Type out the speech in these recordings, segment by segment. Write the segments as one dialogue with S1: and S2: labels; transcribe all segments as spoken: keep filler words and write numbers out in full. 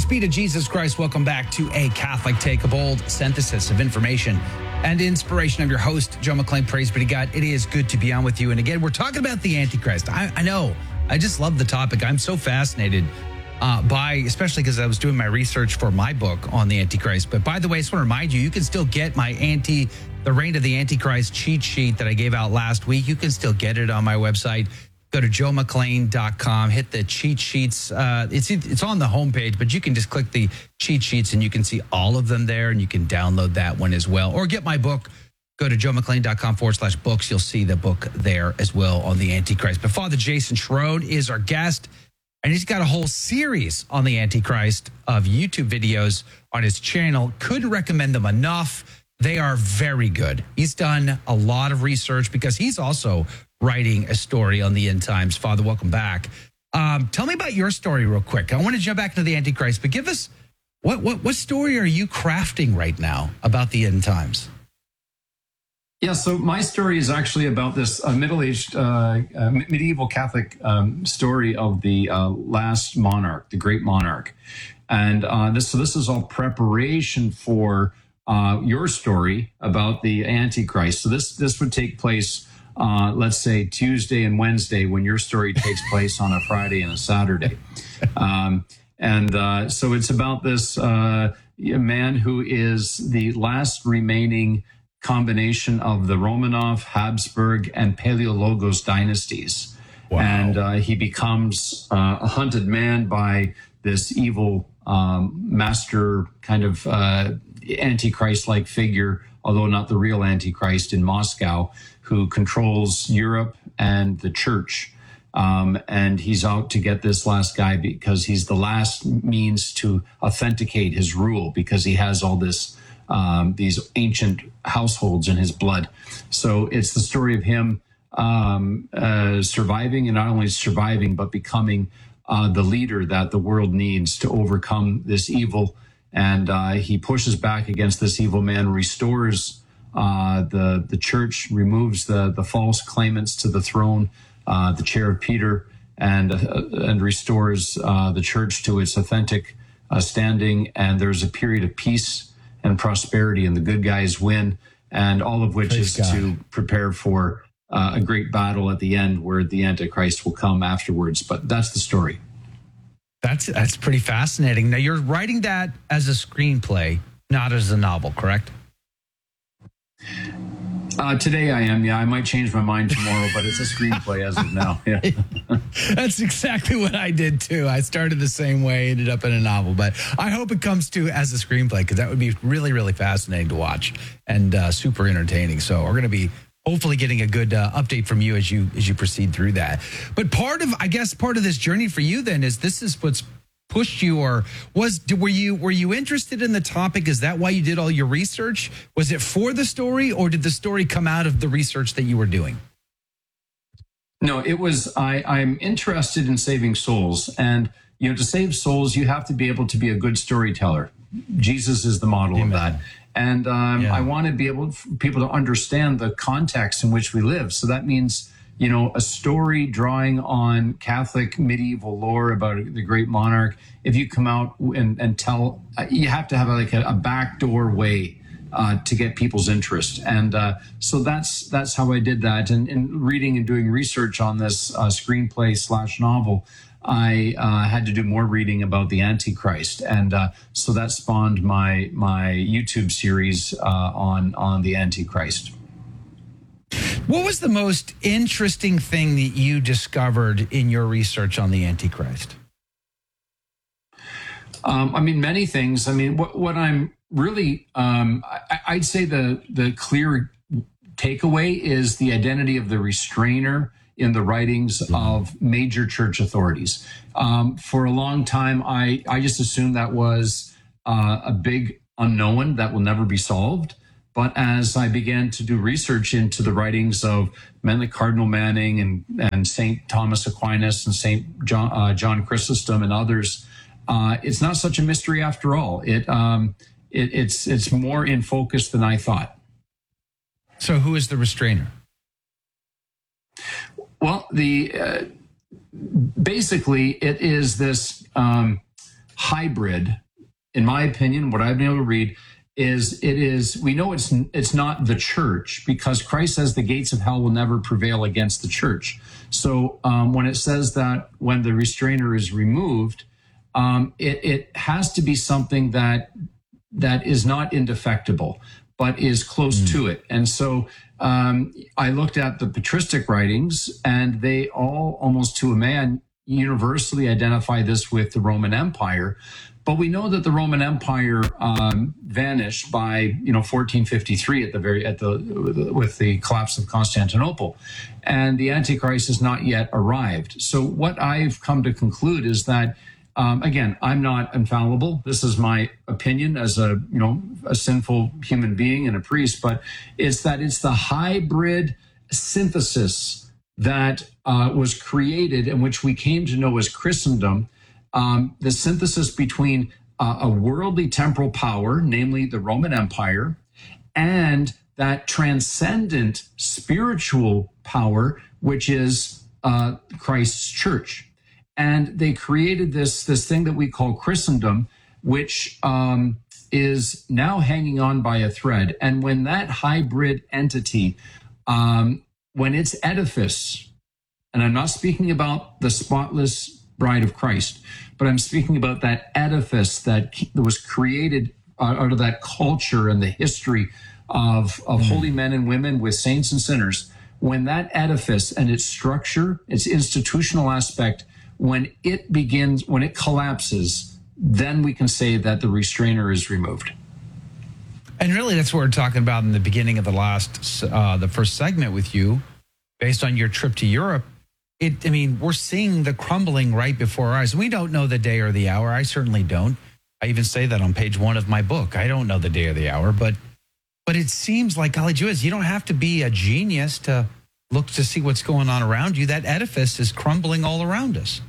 S1: be to Jesus Christ. Welcome back to A Catholic Take, a bold synthesis of information and inspiration. I'm your host, Joe McClain. Praise be to God. It is good to be on with you. And again, we're talking about the Antichrist. I, I know. I just love the topic. I'm so fascinated uh, by, especially because I was doing my research for my book on the Antichrist. But by the way, I just want to remind you, you can still get my anti, the Reign of the Antichrist cheat sheet that I gave out last week. You can still get it on my website. Go to joe mcclain dot com, hit the cheat sheets. Uh, it's it's on the homepage, but you can just click the cheat sheets and you can see all of them there, and you can download that one as well. Or get my book. Go to joe mcclain dot com forward slash books. You'll see the book there as well on the Antichrist. But Father Jason Schroed is our guest, and he's got a whole series on the Antichrist of YouTube videos on his channel. Couldn't recommend them enough. They are very good. He's done a lot of research because he's also writing a story on the end times. Father, welcome back. Um, tell me about your story real quick. I want to jump back into the Antichrist, but give us, what, what, what story are you crafting right now about the end times?
S2: Yeah, so my story is actually about this uh, middle-aged, uh, uh, medieval Catholic um, story of the uh, last monarch, the great monarch. And uh, this, so this is all preparation for uh, your story about the Antichrist. So this, this would take place Uh, let's say Tuesday and Wednesday, when your story takes place on a Friday and a Saturday. Um, and uh, so it's about this uh, man who is the last remaining combination of the Romanov, Habsburg, and Paleologos dynasties. Wow. And uh, he becomes uh, a hunted man by this evil um, master kind of uh, Antichrist-like figure, although not the real Antichrist, in Moscow, who controls Europe and the church. Um, and he's out to get this last guy because he's the last means to authenticate his rule, because he has all this, um, these ancient households in his blood. So it's the story of him um, uh, surviving, and not only surviving, but becoming uh, the leader that the world needs to overcome this evil. And uh, he pushes back against this evil man, restores Uh, the the church, removes the the false claimants to the throne, uh, the chair of Peter, and uh, and restores uh, the church to its authentic uh, standing. And there's a period of peace and prosperity, and the good guys win. And all of which Praise is God. To prepare for uh, a great battle at the end, where the Antichrist will come afterwards. But that's the story.
S1: That's that's pretty fascinating. Now, you're writing that as a screenplay, not as a novel, correct?
S2: Uh, today I am, yeah. I might change my mind tomorrow, but it's a screenplay as of now. Yeah.
S1: That's exactly what I did too. I started the same way, ended up in a novel, but I hope it comes to as a screenplay, because that would be really, really fascinating to watch and uh, super entertaining. So we're going to be hopefully getting a good uh, update from you as you as you proceed through that. But part of, I guess, part of this journey for you then is this is what's pushed you, or was were you were you interested in the topic? Is that why you did all your research? Was it for the story, or did the story come out of the research that you were doing?
S2: No, it was, I, I'm interested in saving souls. And, you know, to save souls, you have to be able to be a good storyteller. Jesus is the model Amen. Of that. And um, yeah. I want to be able for people to understand the context in which we live. So that means, you know, a story drawing on Catholic medieval lore about the great monarch. If you come out and, and tell, you have to have like a, a backdoor way uh, to get people's interest. And uh, so that's that's how I did that. And in reading and doing research on this uh, screenplay slash novel, I uh, had to do more reading about the Antichrist. And uh, so that spawned my my YouTube series uh, on on the Antichrist.
S1: What was the most interesting thing that you discovered in your research on the Antichrist?
S2: Um, I mean, many things. I mean, what, what I'm really, um, I, I'd say the, the clear takeaway is the identity of the restrainer in the writings mm-hmm. of major church authorities. Um, for a long time, I, I just assumed that was uh, a big unknown that will never be solved. But as I began to do research into the writings of men like Cardinal Manning and, and Saint Thomas Aquinas and Saint John, uh, John Chrysostom and others, uh, it's not such a mystery after all. It, um, it it's it's more in focus than I thought.
S1: So, who is the restrainer?
S2: Well, the uh, basically it is this um, hybrid, in my opinion, what I've been able to read is it is, we know it's it's not the church, because Christ says the gates of hell will never prevail against the church. So um, when it says that when the restrainer is removed, um, it, it has to be something that that is not indefectible, but is close mm. to it. And so um, I looked at the patristic writings, and they all, almost to a man, universally identify this with the Roman Empire. But we know that the Roman Empire um, vanished by, you know, fourteen fifty-three at the very at the with the collapse of Constantinople, and the Antichrist has not yet arrived. So what I've come to conclude is that, um, again, I'm not infallible. This is my opinion as a you know a sinful human being and a priest, but it's that it's the hybrid synthesis that uh, was created and which we came to know as Christendom. Um, the synthesis between uh, a worldly temporal power, namely the Roman Empire, and that transcendent spiritual power, which is uh, Christ's church. And they created this, this thing that we call Christendom, which um, is now hanging on by a thread. And when that hybrid entity, um, when its edifice, and I'm not speaking about the spotless bride of Christ, but I'm speaking about that edifice that was created out of that culture and the history of, of mm-hmm. holy men and women with saints and sinners. When that edifice and its structure, its institutional aspect, when it begins, when it collapses, then we can say that the restrainer is removed.
S1: And really, that's what we're talking about in the beginning of the last, uh, the first segment with you, based on your trip to Europe. It, I mean, we're seeing the crumbling right before our eyes. We don't know the day or the hour. I certainly don't. I even say that on page one of my book. I don't know the day or the hour, but but it seems like, golly Jews, you don't have to be a genius to look to see what's going on around you. That edifice is crumbling all around us.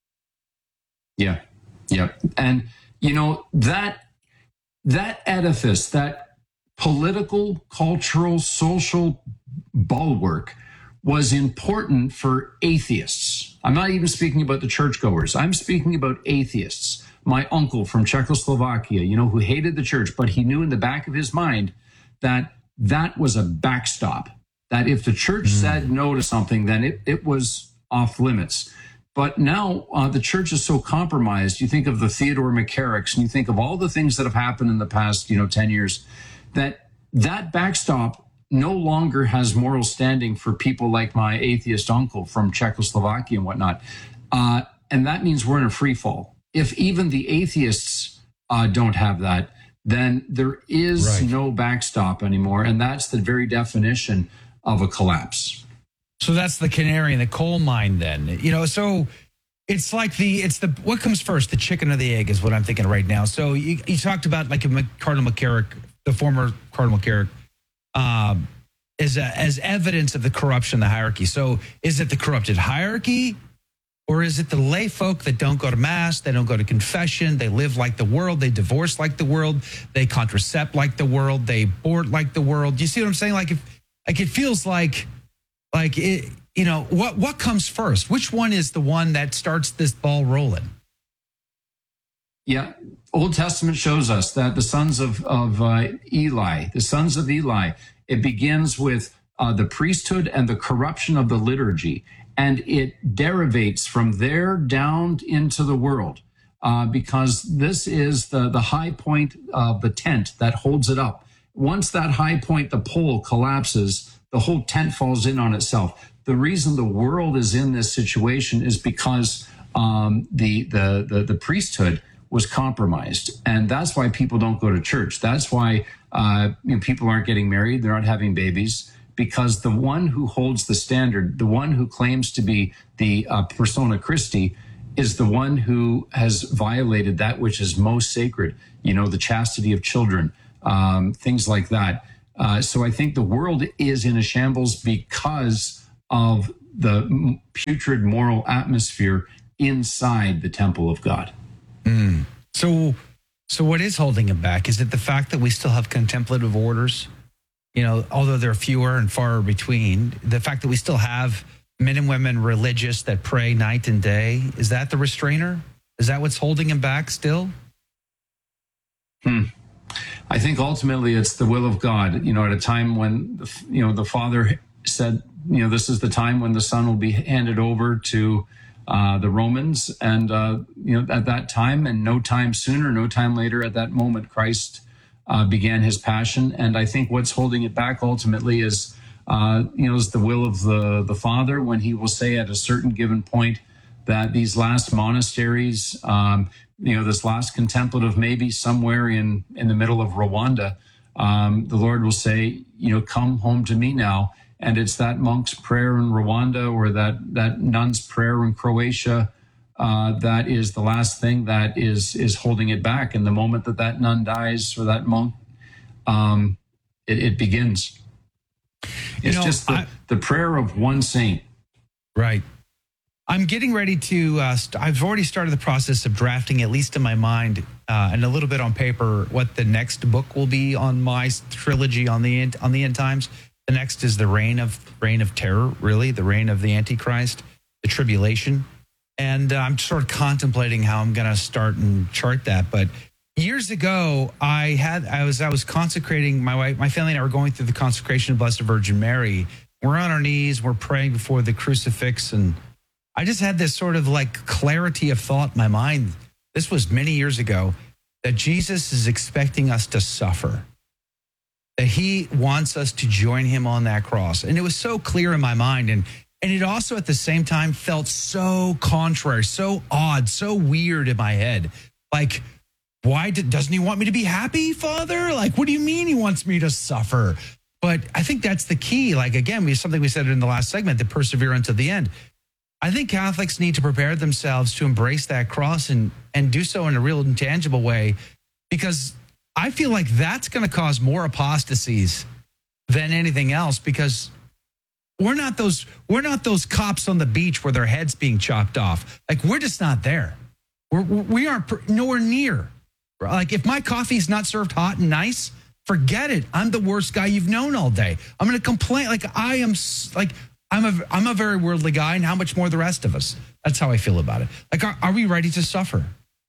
S2: Yeah, yeah. And, you know, that that edifice, that political, cultural, social bulwark was important for atheists. I'm not even speaking about the churchgoers. I'm speaking about atheists. My uncle from Czechoslovakia, you know, who hated the church, but he knew in the back of his mind that that was a backstop, that if the church mm. said no to something, then it, it was off limits. But now uh, the church is so compromised. You think of the Theodore McCarricks, and you think of all the things that have happened in the past, you know, ten years, that that backstop no longer has moral standing for people like my atheist uncle from Czechoslovakia and whatnot. Uh, and that means we're in a free fall. If even the atheists uh, don't have that, then there is right. no backstop anymore. And that's the very definition of a collapse.
S1: So that's the canary in the coal mine then. You know, so it's like the, it's the, what comes first, the chicken or the egg is what I'm thinking right now. So you, you talked about like a Cardinal McCarrick, the former Cardinal McCarrick, Um, as, a, as evidence of the corruption, the hierarchy. So is it the corrupted hierarchy, or is it the lay folk that don't go to mass, they don't go to confession, they live like the world, they divorce like the world, they contracept like the world, they abort like the world? Do you see what I'm saying? Like, if, like it feels like, like it, you know, what what comes first? Which one is the one that starts this ball rolling?
S2: Yeah. Old Testament shows us that the sons of, of uh, Eli, the sons of Eli, it begins with uh, the priesthood and the corruption of the liturgy. And it derivates from there down into the world uh, because this is the, the high point of the tent that holds it up. Once that high point, the pole collapses, the whole tent falls in on itself. The reason the world is in this situation is because um, the, the, the, the priesthood was compromised. And that's why people don't go to church. That's why uh, you know, people aren't getting married. They're not having babies, because the one who holds the standard, the one who claims to be the uh, persona Christi, is the one who has violated that which is most sacred, you know, the chastity of children, um, things like that. Uh, so I think the world is in a shambles because of the putrid moral atmosphere inside the temple of God.
S1: Mm. So, so what is holding it back? Is it the fact that we still have contemplative orders? You know, although they're fewer and far between, the fact that we still have men and women religious that pray night and day, is that the restrainer? Is that what's holding him back still?
S2: Hmm. I think ultimately it's the will of God. You know, at a time when, you know, the Father said, you know, this is the time when the Son will be handed over to uh, the Romans. And, uh, you know, at that time and no time sooner, no time later, at that moment, Christ uh, began his passion. And I think what's holding it back ultimately is, uh, you know, is the will of the, the Father, when he will say at a certain given point that these last monasteries, um, you know, this last contemplative, maybe somewhere in, in the middle of Rwanda, um, the Lord will say, you know, come home to me now. And it's that monk's prayer in Rwanda or that, that nun's prayer in Croatia uh, that is the last thing that is is holding it back. And the moment that that nun dies or that monk, um, it, it begins. It's you know, just the, I, the prayer of one saint.
S1: Right. I'm getting ready to, uh, st- I've already started the process of drafting, at least in my mind, uh, and a little bit on paper, what the next book will be on my trilogy on the end, on the end times. The next is the reign of reign of terror, really, the reign of the Antichrist, the tribulation. And uh, I'm sort of contemplating how I'm going to start and chart that. But years ago, I had I was I was consecrating my wife, my family and I were going through the consecration of Blessed Virgin Mary. We're on our knees, we're praying before the crucifix, and I just had this sort of like clarity of thought in my mind. This was many years ago, that Jesus is expecting us to suffer, that he wants us to join him on that cross. And it was so clear in my mind. And, and it also at the same time felt so contrary, so odd, so weird in my head. Like, why did, doesn't he want me to be happy, Father? Like, what do you mean he wants me to suffer? But I think that's the key. Like, again, we something we said in the last segment, the perseverance of the end. I think Catholics need to prepare themselves to embrace that cross and, and do so in a real and tangible way, because I feel like that's going to cause more apostasies than anything else, because we're not those we're not those cops on the beach where their heads being chopped off. Like, we're just not there. We're, we aren't nowhere near. Like, if my coffee's not served hot and nice, forget it. I'm the worst guy you've known all day. I'm going to complain. Like, I am like. I'm a, I'm a very worldly guy, and how much more the rest of us? That's how I feel about it. Like, are, are we ready to suffer?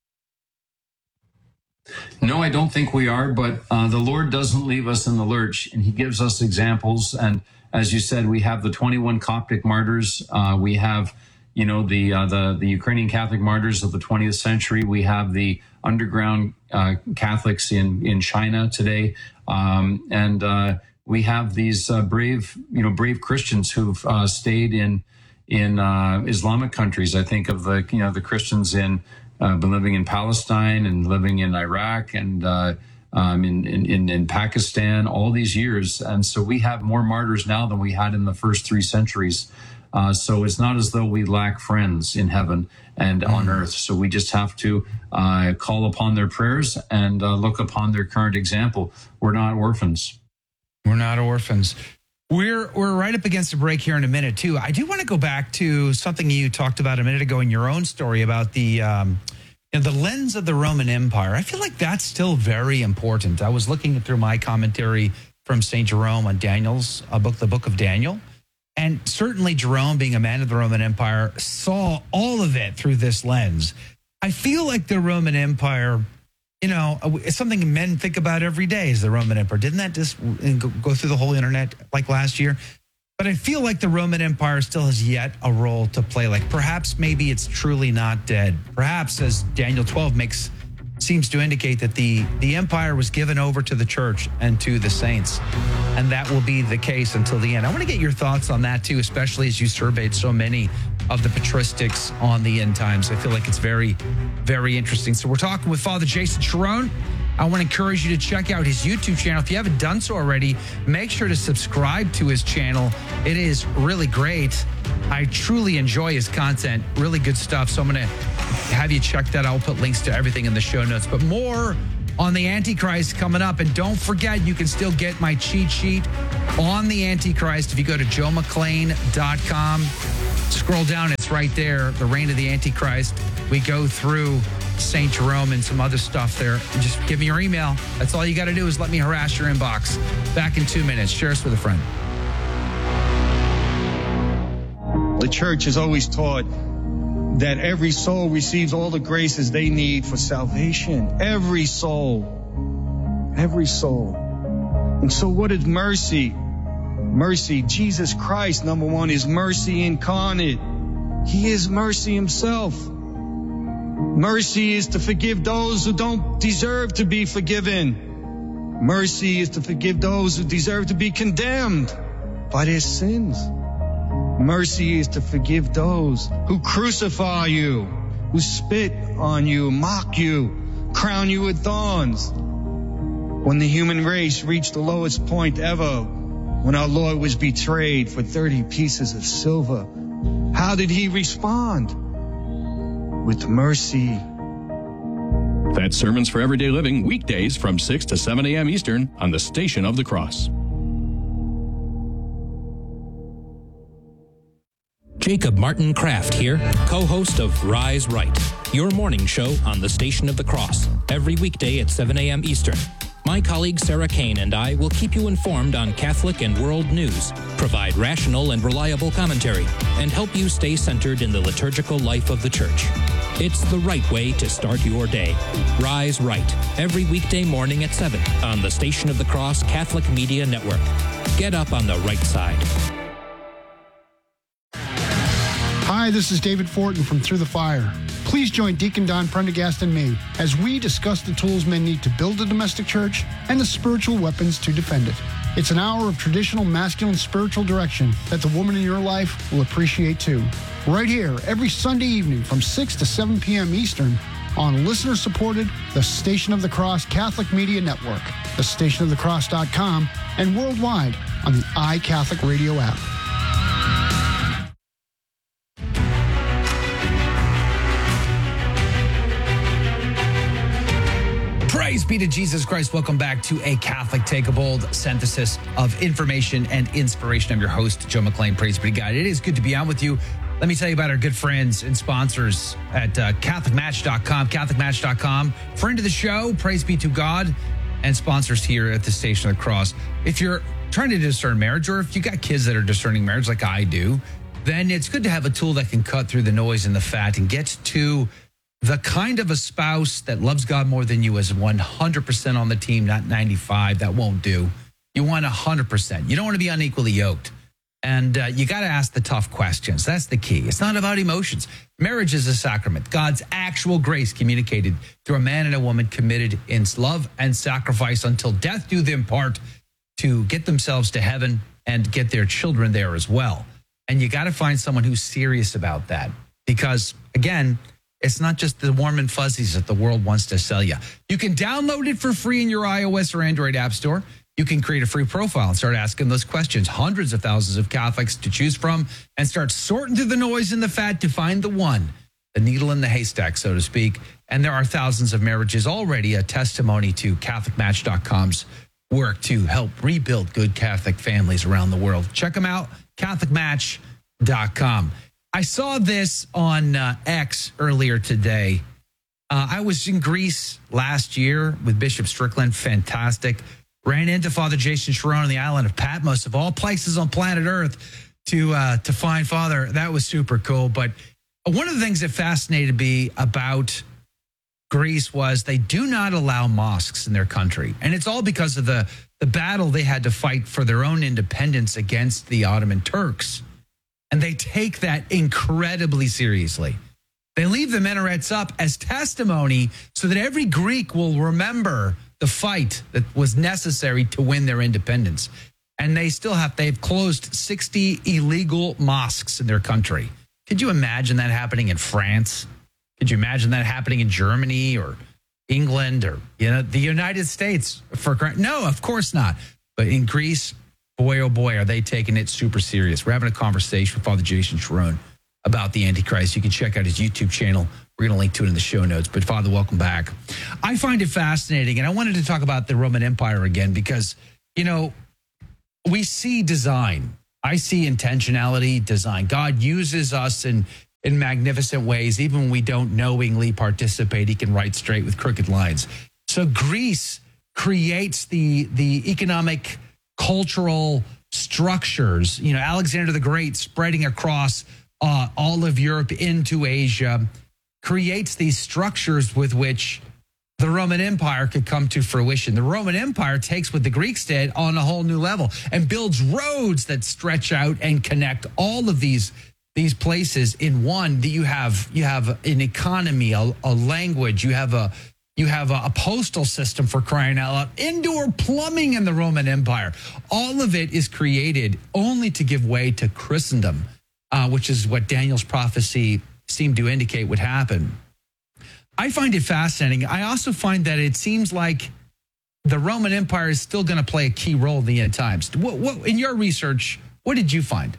S2: No, I don't think we are, but uh, the Lord doesn't leave us in the lurch, and he gives us examples. And as you said, we have the twenty-one Coptic martyrs. Uh, we have, you know, the, uh, the, the Ukrainian Catholic martyrs of the twentieth century. We have the underground uh, Catholics in, in China today. Um, and, uh, we have these uh, brave, you know, brave Christians who've uh, stayed in in uh, Islamic countries. I think of the, you know, the Christians in uh, been living in Palestine and living in Iraq and uh, um, in, in in Pakistan all these years. And so we have more martyrs now than we had in the first three centuries. Uh, so it's not as though we lack friends in heaven and mm-hmm. on earth. So we just have to uh, call upon their prayers and uh, look upon their current example. We're not orphans.
S1: We're not orphans. We're we're right up against a break here in a minute, too. I do want to go back to something you talked about a minute ago in your own story about the um, you know, the lens of the Roman Empire. I feel like that's still very important. I was looking through my commentary from Saint Jerome on Daniel's uh, book, the Book of Daniel. And certainly Jerome, being a man of the Roman Empire, saw all of it through this lens. I feel like the Roman Empire, you know, it's something men think about every day is the Roman Empire. Didn't that just go through the whole internet like last year? But I feel like the Roman Empire still has yet a role to play. Like, perhaps maybe it's truly not dead. Perhaps, as Daniel twelve makes seems to indicate, that the, the empire was given over to the church and to the saints. And that will be the case until the end. I want to get your thoughts on that, too, especially as you surveyed so many of the patristics on the end times. I feel like it's very, very interesting. So we're talking with Father Jason Cherone. I want to encourage you to check out his YouTube channel. If you haven't done so already, make sure to subscribe to his channel. It is really great. I truly enjoy his content. Really good stuff. So I'm going to have you check that out. I'll put links to everything in the show notes. But more on the Antichrist coming up. And don't forget, you can still get my cheat sheet on the Antichrist if you go to joe mcclain dot com. Scroll down, it's right there, the reign of the Antichrist. We go through Saint Jerome and some other stuff there. And just give me your email. That's all you got to do is let me harass your inbox. Back in two minutes. Share us with a friend.
S3: The church has always taught that every soul receives all the graces they need for salvation. Every soul. Every soul. And so what is mercy? Mercy, Jesus Christ, number one, is mercy incarnate. He is mercy himself. Mercy is to forgive those who don't deserve to be forgiven. Mercy is to forgive those who deserve to be condemned by their sins. Mercy is to forgive those who crucify you, who spit on you, mock you, crown you with thorns. When the human race reached the lowest point ever, when our Lord was betrayed for thirty pieces of silver, how did he respond? With mercy.
S4: That's Sermons for Everyday Living, weekdays from six to seven a.m. Eastern on the Station of the Cross.
S5: Jacob Martin Kraft here, co-host of Rise Right, your morning show on the Station of the Cross, every weekday at seven a.m. Eastern. My colleague Sarah Kane and I will keep you informed on Catholic and world news, provide rational and reliable commentary, and help you stay centered in the liturgical life of the Church. It's the right way to start your day. Rise Right, every weekday morning at seven on the Station of the Cross Catholic Media Network. Get up on the right side.
S6: Hi, this is David Fortin from Through the Fire. Please join Deacon Don Prendergast and me as we discuss the tools men need to build a domestic church and the spiritual weapons to defend it. It's an hour of traditional masculine spiritual direction that the woman in your life will appreciate too. Right here, every Sunday evening from six to seven p.m. Eastern on listener-supported The Station of the Cross Catholic Media Network, the station of the cross dot com, and worldwide on the iCatholic Radio app.
S1: Praise be to Jesus Christ. Welcome back to A Catholic Take a Bold, synthesis of information and inspiration. I'm your host, Joe McClain. Praise be to God. It is good to be on with you. Let me tell you about our good friends and sponsors at uh, Catholic Match dot com. Catholic Match dot com, friend of the show, praise be to God, and sponsors here at the Station of the Cross. If you're trying to discern marriage, or if you got kids that are discerning marriage like I do, then it's good to have a tool that can cut through the noise and the fat and get to the kind of a spouse that loves God more than you is one hundred percent on the team, not ninety-five. That won't do. You want one hundred percent. You don't want to be unequally yoked. And uh, you got to ask the tough questions. That's the key. It's not about emotions. Marriage is a sacrament. God's actual grace communicated through a man and a woman committed in love and sacrifice until death do them part to get themselves to heaven and get their children there as well. And you got to find someone who's serious about that. Because, again, it's not just the warm and fuzzies that the world wants to sell you. You can download it for free in your iOS or Android app store. You can create a free profile and start asking those questions. Hundreds of thousands of Catholics to choose from and start sorting through the noise and the fat to find the one, the needle in the haystack, so to speak. And there are thousands of marriages already a testimony to Catholic Match dot com's work to help rebuild good Catholic families around the world. Check them out, Catholic Match dot com. I saw this on uh, X earlier today. Uh, I was in Greece last year with Bishop Strickland. Fantastic. Ran into Father Jason Sharon on the island of Patmos, of all places on planet Earth, to uh, to find Father. That was super cool. But one of the things that fascinated me about Greece was they do not allow mosques in their country. And it's all because of the, the battle they had to fight for their own independence against the Ottoman Turks. And they take that incredibly seriously. They leave the minarets up as testimony so that every Greek will remember the fight that was necessary to win their independence. And they still have, they've closed sixty illegal mosques in their country. Could you imagine that happening in France? Could you imagine that happening in Germany or England or, you know, the United States? For no, of course not. But in Greece, boy, oh boy, are they taking it super serious. We're having a conversation with Father Jason Sharon about the Antichrist. You can check out his YouTube channel. We're going to link to it in the show notes. But Father, welcome back. I find it fascinating, and I wanted to talk about the Roman Empire again because, you know, we see design. I see intentionality, design. God uses us in, in magnificent ways. Even when we don't knowingly participate, he can write straight with crooked lines. So Greece creates the, the economic, cultural structures. You know, Alexander the Great spreading across uh, all of Europe into Asia, creates these structures with which the Roman Empire could come to fruition. The Roman Empire takes what the Greeks did on a whole new level and builds roads that stretch out and connect all of these these places in one. That you have you have an economy, a, a language, you have a you have a, a postal system, for crying out loud, indoor plumbing in the Roman Empire. All of it is created only to give way to Christendom, uh, which is what Daniel's prophecy seemed to indicate would happen. I find it fascinating. I also find that it seems like the Roman Empire is still going to play a key role in the end times. What, what, in your research, what did you find?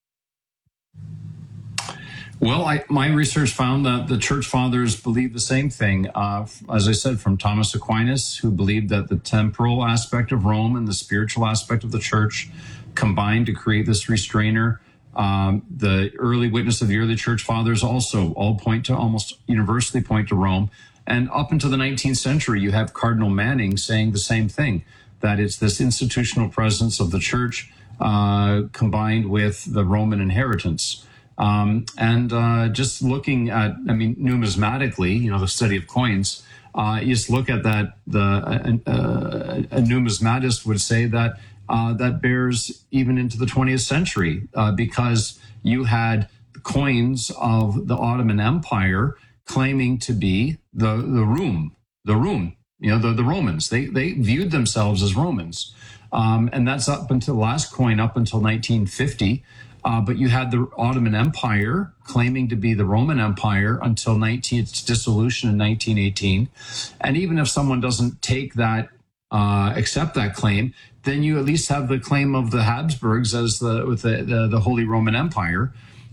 S2: Well, I, my research found that the church fathers believed the same thing. Uh, as I said, from Thomas Aquinas, who believed that the temporal aspect of Rome and the spiritual aspect of the church combined to create this restrainer. Um, the early witness of the early church fathers also all point to, almost universally point to Rome. And up until the nineteenth century, you have Cardinal Manning saying the same thing, that it's this institutional presence of the church uh, combined with the Roman inheritance. Um, and uh, just looking at, I mean, numismatically, you know, the study of coins, uh, you just look at that, the uh, uh, a numismatist would say that Uh, that bears even into the twentieth century, uh, because you had coins of the Ottoman Empire claiming to be the the Rum, the Rum, you know, the, the Romans. They they viewed themselves as Romans, um, and that's up until the last coin, up until nineteen fifty. Uh, but you had the Ottoman Empire claiming to be the Roman Empire until nineteen, its dissolution in nineteen eighteen. And even if someone doesn't take that, uh, accept that claim, then you at least have the claim of the Habsburgs as the with the, the, the Holy Roman Empire,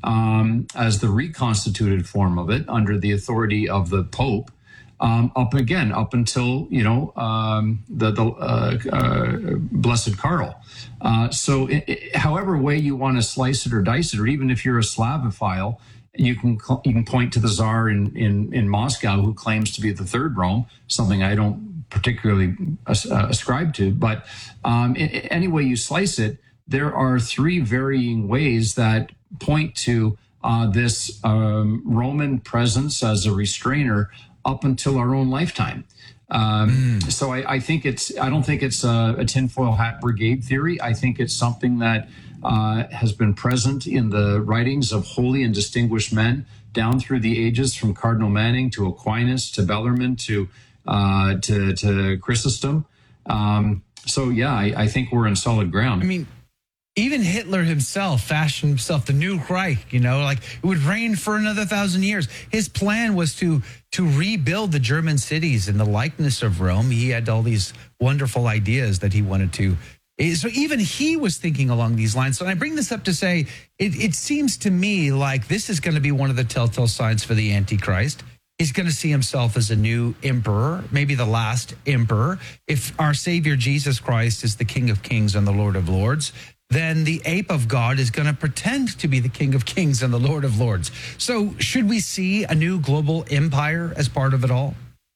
S2: um, as the reconstituted form of it under the authority of the Pope, um, up again up until you know um, the the uh, uh, Blessed Karl. Uh, so, it, it, however way you want to slice it or dice it, or even if you're a Slavophile, you can you can point to the Tsar in in in Moscow who claims to be the third Rome, something I don't particularly uh, ascribe to, but um, in, in any way you slice it, there are three varying ways that point to uh, this um, Roman presence as a restrainer up until our own lifetime. Um, mm. So I, I think it's, I don't think it's a, a tinfoil hat brigade theory. I think it's something that uh, has been present in the writings of holy and distinguished men down through the ages, from Cardinal Manning to Aquinas to Bellarmine to Uh, to to Chrysostom. Um, so yeah, I, I think we're in solid ground.
S1: I mean, even Hitler himself fashioned himself the New Reich. You know, like it would reign for another thousand years. His plan was to to rebuild the German cities in the likeness of Rome. He had all these wonderful ideas that he wanted to. So even he was thinking along these lines. So I bring this up to say, it, it seems to me like this is going to be one of the telltale signs for the Antichrist. He's going to see himself as a new emperor, maybe the last emperor. If our Savior Jesus Christ is the King of Kings and the Lord of Lords, then the ape of God is going to pretend to be the King of Kings and the Lord of Lords. So should we see a new global empire as part of it all?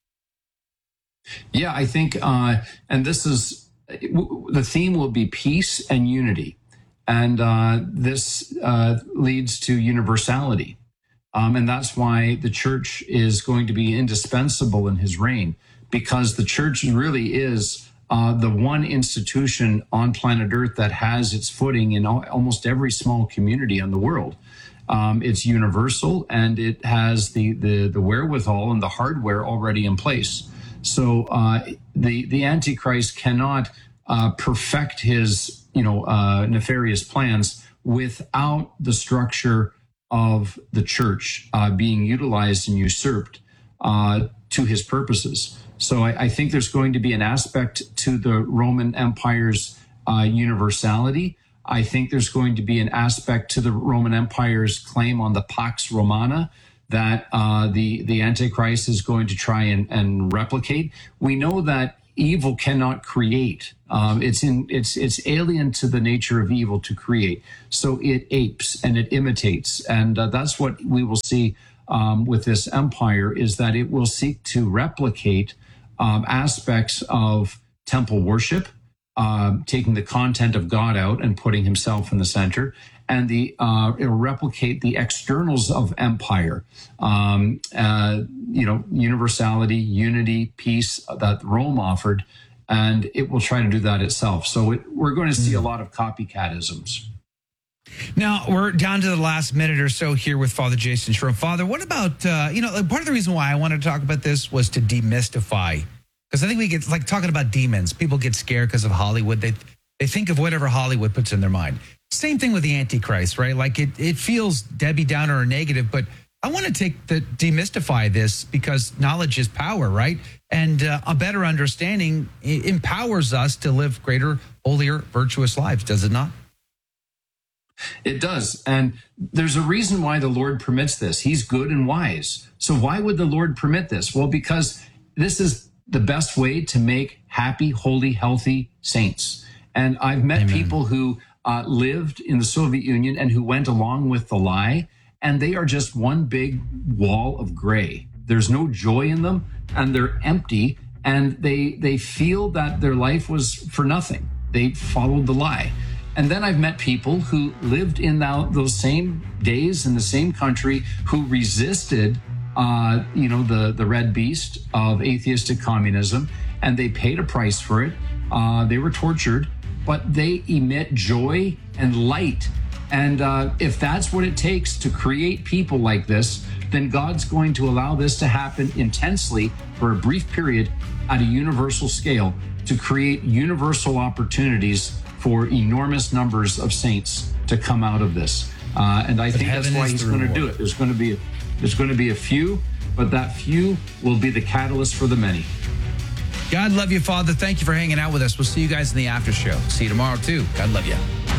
S2: Yeah, I think, uh, and this is, the theme will be peace and unity. And uh, this uh, leads to universality. Um, and that's why the church is going to be indispensable in his reign, because the church really is uh, the one institution on planet Earth that has its footing in all, almost every small community in the world. Um, it's universal, and it has the, the, the wherewithal and the hardware already in place. So uh, the, the Antichrist cannot uh, perfect his you know, uh, nefarious plans without the structure of the church uh, being utilized and usurped uh, to his purposes. So I, I think there's going to be an aspect to the Roman Empire's uh, universality. I think there's going to be an aspect to the Roman Empire's claim on the Pax Romana that uh, the, the Antichrist is going to try and, and replicate. We know that evil cannot create. Um, it's in it's it's alien to the nature of evil to create. So it apes and it imitates, and uh, that's what we will see um, with this empire, is that it will seek to replicate um, aspects of temple worship, uh, taking the content of God out and putting himself in the center, and the uh, it'll replicate the externals of empire, um, uh, you know, universality, unity, peace that Rome offered, and it will try to do that itself. So it, we're going to see a lot of copycatisms.
S1: Now, we're down to the last minute or so here with Father Jason Schroep. Father, what about, uh, you know, part of the reason why I wanted to talk about this was to demystify, because I think we get, like, talking about demons. People get scared because of Hollywood. They they think of whatever Hollywood puts in their mind. Same thing with the Antichrist, right? Like, it, it feels Debbie Downer or negative, but I want to take the demystify this because knowledge is power, right? And uh, a better understanding empowers us to live greater, holier, virtuous lives, does it not?
S2: It does. And there's a reason why the Lord permits this. He's good and wise. So why would the Lord permit this? Well, because this is the best way to make happy, holy, healthy saints. And I've met Amen. people who uh, lived in the Soviet Union and who went along with the lie, and they are just one big wall of gray. There's no joy in them, and they're empty, and they they feel that their life was for nothing. They followed the lie. And then I've met people who lived in that, those same days in the same country who resisted, uh, you know, the, the red beast of atheistic communism, and they paid a price for it. Uh, they were tortured, but they emit joy and light. And uh, if that's what it takes to create people like this, then God's going to allow this to happen intensely for a brief period at a universal scale to create universal opportunities for enormous numbers of saints to come out of this, uh, and I but think that's why he's going to do it. There's going to be, a, there's going to be a few, but that few will be the catalyst for the many.
S1: God love you, Father. Thank you for hanging out with us. We'll see you guys in the after show. See you tomorrow too. God love you.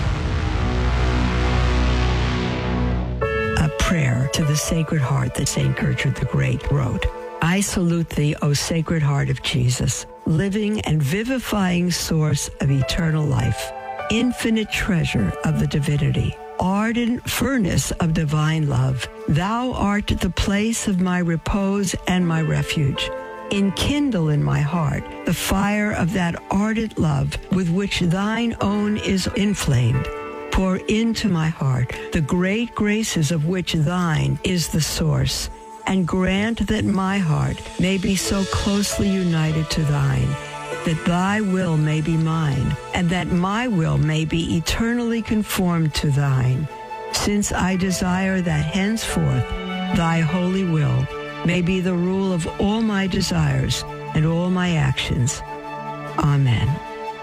S7: A prayer to the Sacred Heart that Saint Gertrude the Great wrote. I salute thee, O Sacred Heart of Jesus, living and vivifying source of eternal life, infinite treasure of the divinity, ardent furnace of divine love. Thou art the place of my repose and my refuge. Enkindle in my heart the fire of that ardent love with which thine own is inflamed. Pour into my heart the great graces of which thine is the source, and grant that my heart may be so closely united to thine, that thy will may be mine, and that my will may be eternally conformed to thine, since I desire that henceforth thy holy will may be the rule of all my desires and all my actions. Amen.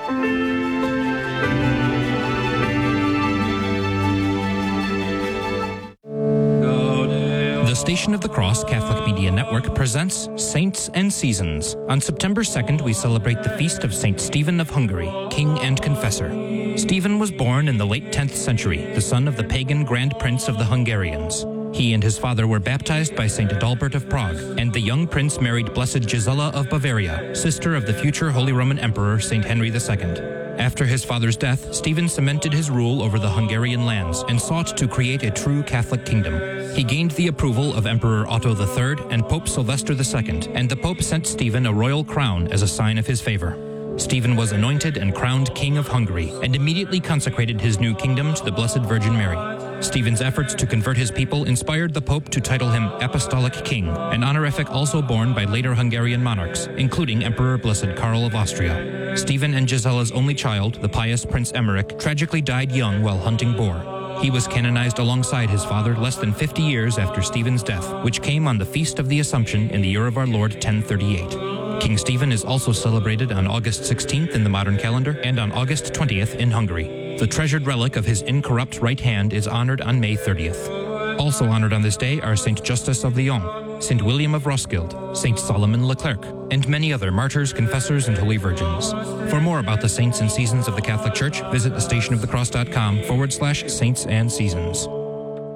S5: The Station of the Cross Catholic Media Network presents Saints and Seasons. On September second, we celebrate the feast of Saint Stephen of Hungary, King and Confessor. Stephen was born in the late tenth century, the son of the pagan Grand Prince of the Hungarians. He and his father were baptized by Saint Adalbert of Prague, and the young prince married Blessed Gisela of Bavaria, sister of the future Holy Roman Emperor Saint Henry the Second. After his father's death, Stephen cemented his rule over the Hungarian lands and sought to create a true Catholic kingdom. He gained the approval of Emperor Otto the Third and Pope Sylvester the Second, and the Pope sent Stephen a royal crown as a sign of his favor. Stephen was anointed and crowned King of Hungary and immediately consecrated his new kingdom to the Blessed Virgin Mary. Stephen's efforts to convert his people inspired the Pope to title him Apostolic King, an honorific also borne by later Hungarian monarchs, including Emperor Blessed Karl of Austria. Stephen and Gisela's only child, the pious Prince Emmerich, tragically died young while hunting boar. He was canonized alongside his father less than fifty years after Stephen's death, which came on the Feast of the Assumption in the year of our Lord ten thirty-eight. King Stephen is also celebrated on August sixteenth in the modern calendar and on August twentieth in Hungary. The treasured relic of his incorrupt right hand is honored on May thirtieth. Also honored on this day are Saint Justus of Lyon, Saint William of Roskilde, Saint Solomon Leclerc, and many other martyrs, confessors, and holy virgins. For more about the saints and seasons of the Catholic Church, visit thestationofthecross.com forward slash saints and seasons.